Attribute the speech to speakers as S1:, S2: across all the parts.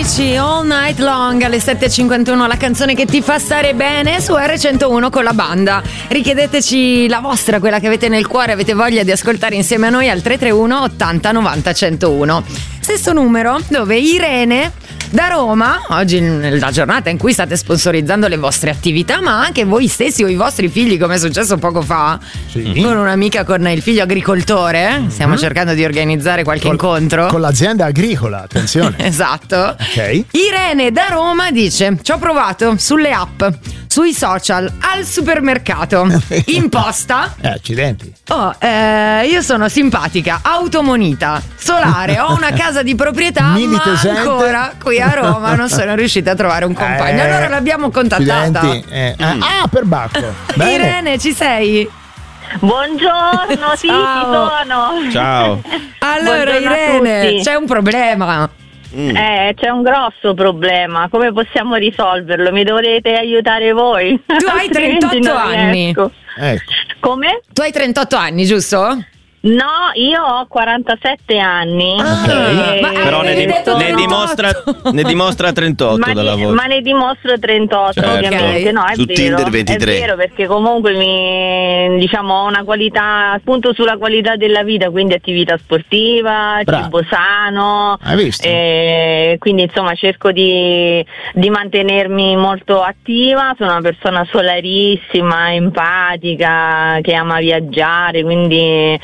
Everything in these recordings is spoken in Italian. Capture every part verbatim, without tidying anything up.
S1: amici, All Night Long alle sette e cinquantuno, la canzone che ti fa stare bene su erre centouno con la banda. Richiedeteci la vostra, quella che avete nel cuore, avete voglia di ascoltare insieme a noi al tre tre uno ottanta novanta centouno. Stesso numero dove Irene da Roma, oggi nella giornata in cui state sponsorizzando le vostre attività, ma anche voi stessi o i vostri figli, come è successo poco fa, sì, con un'amica con il figlio agricoltore. Stiamo mm-hmm. cercando di organizzare qualche
S2: con,
S1: incontro
S2: con l'azienda agricola, attenzione.
S1: Esatto.
S2: Ok.
S1: Irene da Roma dice: ci ho provato sulle app, sui social, al supermercato, in posta.
S2: Eh, accidenti.
S1: Oh, eh, io sono simpatica, automonita, solare, ho una casa di proprietà,
S2: Milite
S1: ma
S2: sente.
S1: ancora qui a Roma non sono riuscita a trovare un compagno.
S2: Eh,
S1: allora l'abbiamo contattata.
S2: Eh, mm. Ah, per Bacco. Bene.
S1: Irene, ci sei?
S3: Buongiorno, sì,
S1: Ciao.
S3: ci sono.
S4: Ciao.
S1: Allora,
S3: Buongiorno a
S1: Irene,
S3: tutti.
S1: c'è un problema.
S4: Mm.
S3: Eh, c'è un grosso problema. Come possiamo risolverlo? Mi dovrete aiutare voi.
S1: Tu hai
S3: Altrimenti
S1: trentotto
S3: non
S1: anni.
S3: riesco.
S2: Ecco.
S3: Come?
S1: Tu hai trentotto anni, giusto?
S3: No, io ho quarantasette anni.
S1: Ah,
S3: e-
S1: ma-
S4: Però ne,
S1: avevi
S4: dim-
S1: detto
S4: ne
S1: trentotto.
S4: dimostra ne dimostra trentotto
S3: ma,
S4: dalla
S3: ne,
S4: voce.
S3: ma ne dimostro trentotto,
S4: Certo.
S3: ovviamente. No, è
S5: Su
S3: vero.
S5: Tinder ventitré.
S3: È vero, perché comunque mi, diciamo, ho una qualità, punto sulla qualità della vita, quindi attività sportiva,
S2: Bravo.
S3: cibo sano.
S2: Hai visto?
S3: E quindi insomma cerco di, di mantenermi molto attiva. Sono una persona solarissima, empatica, che ama viaggiare, quindi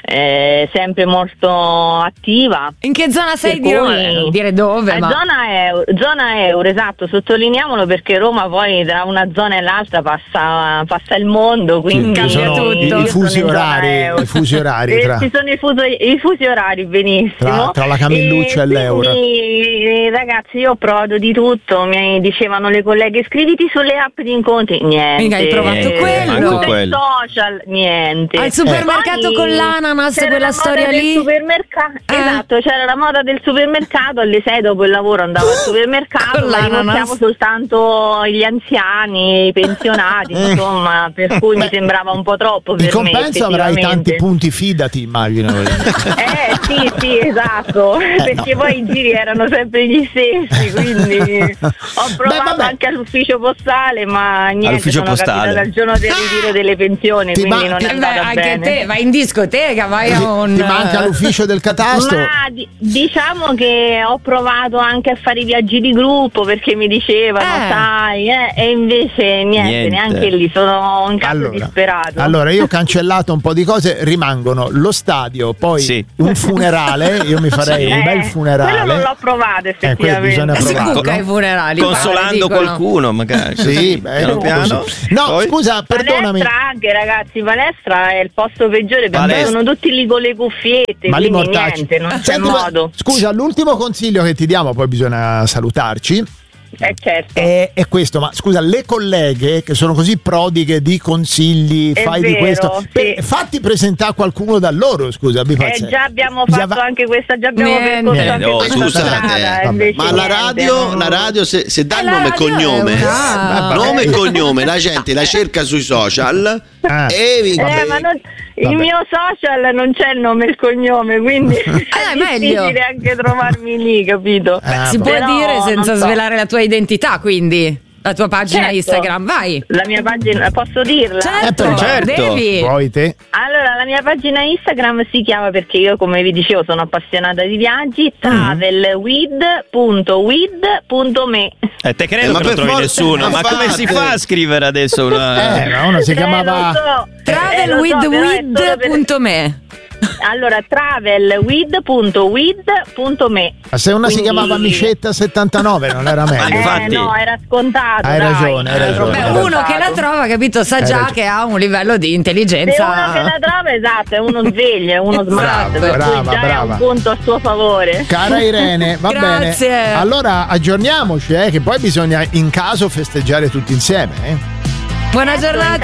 S3: eh, sempre molto attiva.
S1: In che zona sei
S3: Per
S1: di Roma?
S3: cui-
S1: Non dire dove,
S3: Eh,
S1: ma
S3: zona, euro, zona euro, esatto, sottolineiamolo perché Roma poi tra una zona e l'altra passa, passa il mondo, quindi
S2: Ci
S1: cambia
S2: sono
S1: tutto.
S2: i,
S3: io
S2: i
S3: sono
S2: fusi
S3: in zona
S2: orari,
S3: euro.
S2: i fusi orari
S3: Eh,
S2: tra,
S3: ci sono i, fuso- i fusi orari, benissimo.
S2: tra, tra la Camilluccia e, l'euro.
S3: Quindi, ragazzi, io ho provato di tutto. Mi dicevano le colleghe: iscriviti sulle app di incontri. Niente.
S1: Mica hai provato
S4: Eh,
S1: quello.
S4: manco
S3: Sui
S4: quello.
S3: social, niente.
S1: Al supermercato
S3: Poi
S1: con l'ananas,
S3: c'era
S1: quella
S3: la
S1: storia
S3: moda del
S1: lì.
S3: supermercato.
S1: Eh.
S3: Esatto, c'era la moda del supermercato. Alle sei dopo il lavoro andavo al supermercato,
S1: Con
S3: ma
S1: l'ananas.
S3: rinunziavo soltanto gli anziani, i pensionati, insomma, per cui mi sembrava un po' troppo per
S2: In compenso
S3: me,
S2: avrai tanti
S3: effettivamente.
S2: punti fidati, immagino.
S3: Eh sì, sì, esatto, perché
S2: no.
S3: poi i giri erano sempre gli stessi, quindi ho provato
S2: vabbè.
S3: anche all'ufficio postale, ma niente,
S4: All'ufficio
S3: sono
S4: postale.
S3: capitata al giorno del ritiro delle pensioni,
S2: Ti
S3: quindi
S2: ma-
S3: non
S2: ti-
S3: è
S1: Eh beh,
S3: andata
S1: anche
S3: bene.
S1: te vai in discoteca, vai a un
S2: Ti manca l'ufficio del catasto?
S3: Ma di- diciamo che ho provato anche a fare i viaggi di gruppo perché mi dicevano,
S1: Eh.
S3: sai, eh, e invece niente,
S4: Niente.
S3: neanche lì, sono un caso
S2: Allora,
S3: disperato.
S2: allora io ho cancellato un po' di cose, rimangono lo stadio, poi
S4: Sì.
S2: un funerale, io mi farei
S3: Eh,
S2: un bel funerale.
S3: quello non l'ho provato
S2: Eh, quello
S3: effettivamente.
S2: bisogna
S1: si
S2: provarlo.
S1: buca ai funerali.
S4: Consolando
S1: dicono.
S4: qualcuno, magari.
S2: Sì,
S4: Così,
S2: beh,
S4: piano piano.
S2: così. No,
S4: Poi-
S2: scusa, perdonami.
S3: Palestra anche, ragazzi, palestra è il posto peggiore perché
S4: Palestra.
S3: sono tutti lì con le cuffiette,
S2: Ma li
S3: quindi
S2: mortacci.
S3: niente, non c'è
S2: Senti, ma-
S3: modo.
S2: Scusa, l'ultimo consiglio che ti diamo, poi bisogna salutarci.
S3: Eh certo.
S2: È, è questo, ma scusa, le colleghe che sono così prodighe di consigli,
S3: È
S2: fai di
S3: vero,
S2: questo,
S3: sì.
S2: per- fatti presentare qualcuno da loro, scusa, abbi
S3: Eh,
S2: pazienza.
S3: già abbiamo
S2: Già
S3: fatto
S2: va-
S3: anche questa, già abbiamo
S1: Niente.
S3: percorso
S4: Niente,
S3: anche
S4: oh,
S3: questa
S5: scusate,
S3: strada,
S2: vabbè.
S3: invece
S5: Ma la
S3: niente,
S5: radio,
S3: non-
S5: la radio se, se dà
S1: Eh,
S5: il
S1: la
S5: nome e
S1: radio è
S5: cognome,
S1: una-
S5: nome e
S2: Vabbè.
S5: cognome, la gente la cerca sui social
S2: Ah.
S5: e vi-
S3: Eh, ma non-
S2: Vabbè.
S3: il mio social non c'è il nome e il cognome, quindi è
S1: è meglio.
S3: difficile anche trovarmi lì, capito?
S2: Ah,
S1: Si può
S3: Però,
S1: dire senza
S3: non so.
S1: svelare la tua identità, quindi la tua pagina
S3: Certo.
S1: Instagram, vai.
S3: La mia pagina, posso dirla?
S1: Certo,
S2: Eh,
S4: certo.
S1: devi.
S2: Poi te.
S3: Allora, la mia pagina Instagram si chiama, perché io, come vi dicevo, sono appassionata di viaggi, travelwith punto with punto me.
S4: Eh, te credo
S5: Eh, ma
S4: che non
S5: per
S4: trovi
S5: forza-
S4: nessuno,
S5: ma
S4: ma come si
S5: fate.
S4: fa a scrivere adesso una...
S2: Eh, ma uno si
S3: Eh,
S2: chiamava...
S3: lo so. Eh,
S1: travel
S3: lo so,
S1: with
S3: però è
S1: with
S3: solo per-
S1: punto me.
S3: Allora, travelwith punto with punto me.
S2: Ma se una si
S3: Quindi-
S2: chiamava Micetta settantanove non era meglio?
S3: Eh,
S4: infatti.
S3: no, era scontato.
S2: Hai
S3: dai.
S2: ragione, hai
S3: Era
S2: ragione.
S3: troppo
S1: Beh,
S2: Hai
S1: uno
S3: scontato.
S1: che la trova, capito, sa
S2: Hai
S1: già
S2: ragione.
S1: che ha un livello di
S3: Se
S1: intelligenza.
S3: uno che la trova, esatto, è uno sveglio, è uno smart,
S1: Esatto.
S3: per
S2: Brava,
S3: cui già
S2: brava.
S3: è un punto a suo favore.
S2: Cara Irene, va
S1: Grazie.
S2: bene. Allora aggiorniamoci, eh, che poi bisogna in caso festeggiare tutti insieme. Eh.
S1: Buona
S3: Ecco, in
S1: giornata,